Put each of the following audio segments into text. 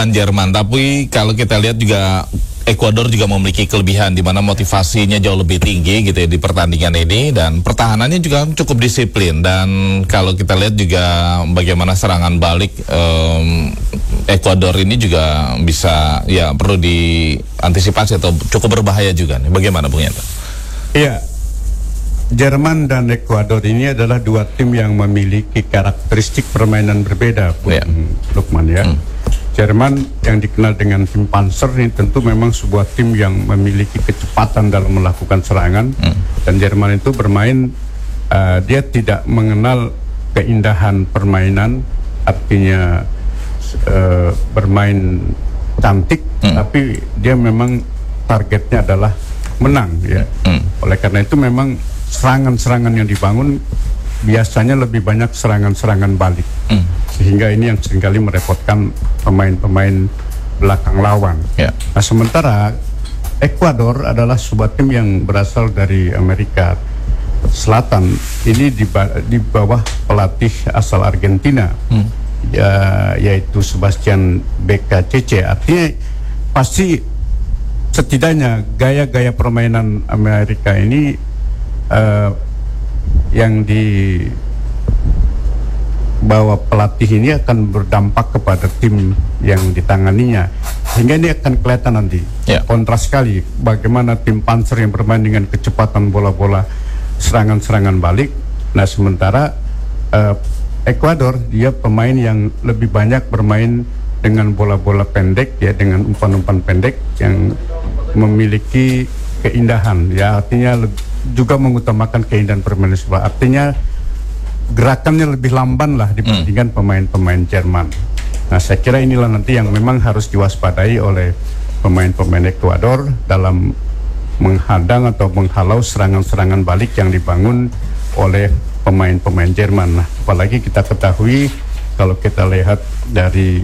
Jerman, tapi kalau kita lihat juga Ekuador juga memiliki kelebihan di mana motivasinya jauh lebih tinggi gitu ya di pertandingan ini, dan pertahanannya juga cukup disiplin. Dan kalau kita lihat juga bagaimana serangan balik Ekuador ini juga bisa ya perlu diantisipasi atau cukup berbahaya juga nih. Bagaimana Bung Yanto? Iya, Jerman dan Ekuador ini adalah dua tim yang memiliki karakteristik permainan berbeda, Lukman ya. Jerman yang dikenal dengan tim Panzer ini tentu memang sebuah tim yang memiliki kecepatan dalam melakukan serangan, dan Jerman itu bermain dia tidak mengenal keindahan permainan, artinya bermain cantik, tapi dia memang targetnya adalah menang ya. Oleh karena itu memang serangan-serangan yang dibangun biasanya lebih banyak serangan-serangan balik, sehingga ini yang seringkali merepotkan pemain-pemain belakang lawan. Nah, sementara Ekuador adalah sebuah tim yang berasal dari Amerika Selatan, ini di bawah pelatih asal Argentina, yaitu Sebastian BKCC. Artinya pasti setidaknya gaya-gaya permainan Amerika ini yang dibawa pelatih ini akan berdampak kepada tim yang ditanganinya, sehingga ini akan kelihatan nanti kontras sekali bagaimana tim Panzer yang bermain dengan kecepatan bola-bola serangan-serangan balik. Nah, sementara Ekuador dia pemain yang lebih banyak bermain dengan bola-bola pendek ya, dengan umpan-umpan pendek yang memiliki keindahan ya, artinya juga mengutamakan keindahan permainan sepak. Artinya gerakannya lebih lamban lah dibandingkan pemain-pemain Jerman. Nah, saya kira inilah nanti yang memang harus diwaspadai oleh pemain-pemain Ekuador dalam menghadang atau menghalau serangan-serangan balik yang dibangun oleh pemain-pemain Jerman. Nah, apalagi kita ketahui kalau kita lihat dari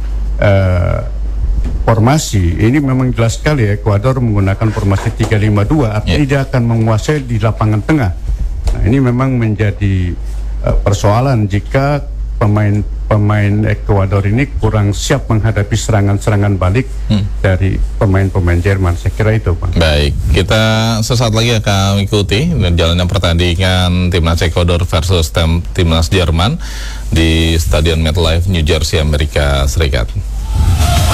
formasi ini memang jelas sekali Ekuador menggunakan formasi 3-5-2, artinya dia akan menguasai di lapangan tengah. Nah, ini memang menjadi persoalan jika pemain Ekuador ini kurang siap menghadapi serangan-serangan balik dari pemain-pemain Jerman. Saya kira itu, Bang. Baik, kita sesaat lagi akan ikuti jalannya pertandingan Timnas Ekuador versus Timnas Jerman di Stadion MetLife, New Jersey, Amerika Serikat.